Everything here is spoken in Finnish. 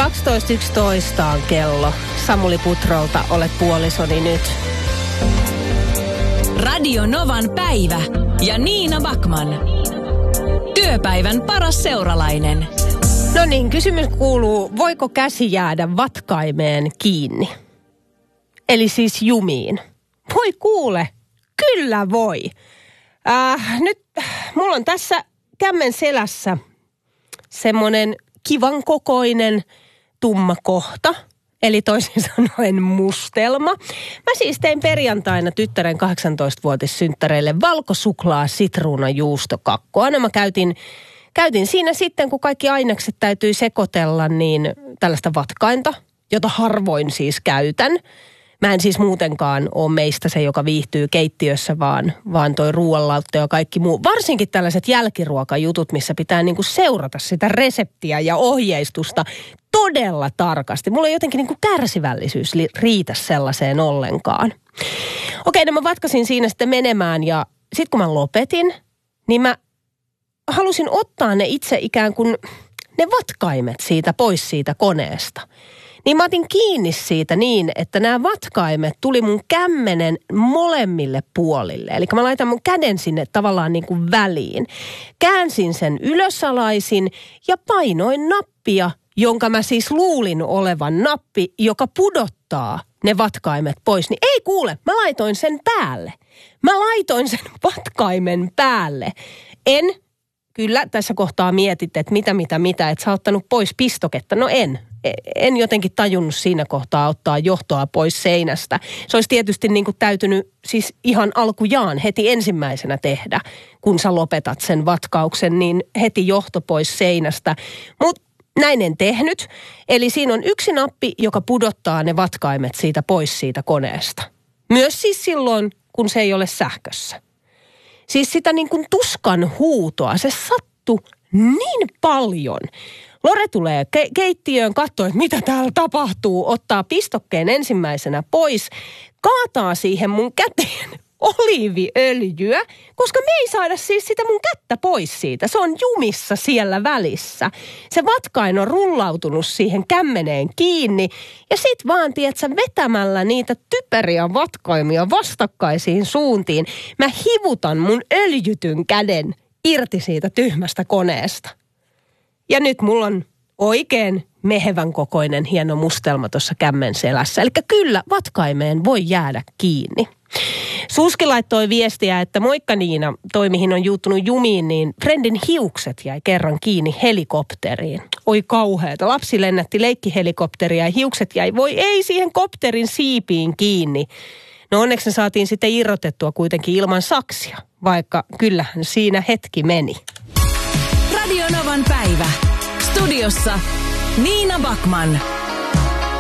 12.11 on kello. Samuli Putrolta, olet puolisoni nyt. Radio Novan päivä ja Niina Backman. Työpäivän paras seuralainen. No niin, kysymys kuuluu, voiko käsi jäädä vatkaimeen kiinni? Eli siis jumiin. Voi kuule, kyllä voi. Nyt mulla on tässä kämmen selässä semmoinen kivan kokoinen tumma kohta. Eli toisin sanoen mustelma. Mä siis tein perjantaina tyttären 18-vuotissynttäreille valkosuklaa sitruunajuustokakkoa. No mä käytin siinä sitten, kun kaikki ainekset täytyy sekoitella, niin tällaista vatkainta, jota harvoin siis käytän. Mä en siis muutenkaan ole meistä se, joka viihtyy keittiössä, vaan toi ruoanlautto ja kaikki muu. Varsinkin tällaiset jälkiruokajutut, missä pitää niinku seurata sitä reseptiä ja ohjeistusta todella tarkasti. Mulla ei jotenkin niinku kärsivällisyys riitä sellaiseen ollenkaan. Okei, no mä vatkasin siinä sitten menemään ja sitten kun mä lopetin, niin mä halusin ottaa ne itse ikään kuin ne vatkaimet siitä pois siitä koneesta. Niin mä otin kiinni siitä niin, että nämä vatkaimet tuli mun kämmenen molemmille puolille. Eli mä laitan mun käden sinne tavallaan niin kuin väliin. Käänsin sen ylösalaisin ja painoin nappia, jonka mä siis luulin olevan nappi, joka pudottaa ne vatkaimet pois. Niin ei kuule, mä laitoin sen päälle. Mä laitoin sen vatkaimen päälle. Kyllä tässä kohtaa mietit, että mitä, että sä oot ottanut pois pistoketta. No en jotenkin tajunnut siinä kohtaa ottaa johtoa pois seinästä. Se olisi tietysti niin kuin täytynyt siis ihan alkujaan heti ensimmäisenä tehdä, kun sä lopetat sen vatkauksen, niin heti johto pois seinästä. Mutta näin en tehnyt. Eli siinä on yksi nappi, joka pudottaa ne vatkaimet siitä pois siitä koneesta. Myös siis silloin, kun se ei ole sähkössä. Siis sitä niin kuin tuskan huutoa, se sattui niin paljon. Lore tulee keittiöön, katsoo, että mitä täällä tapahtuu, ottaa pistokkeen ensimmäisenä pois, kaataa siihen mun käteen oliiviöljyä, koska me ei saada siis sitä mun kättä pois siitä. Se on jumissa siellä välissä. Se vatkain on rullautunut siihen kämmeneen kiinni ja sit vaan, tiedätkö, vetämällä niitä typeriä vatkaimia vastakkaisiin suuntiin, mä hivutan mun öljytyn käden irti siitä tyhmästä koneesta. Ja nyt mulla on oikein mehevän kokoinen hieno mustelma tuossa kämmen selässä. Eli kyllä, vatkaimeen voi jäädä kiinni. Suski laittoi viestiä, että moikka Niina, toi mihin on juuttunut jumiin, niin friendin hiukset jäi kerran kiinni helikopteriin. Oi kauheeta. Lapsi lennätti leikkihelikopteria ja hiukset jäi, voi ei, siihen kopterin siipiin kiinni. No onneksi ne saatiin sitten irrotettua kuitenkin ilman saksia, vaikka kyllähän siinä hetki meni. Radio Novan päivä. Studiossa Niina Backman.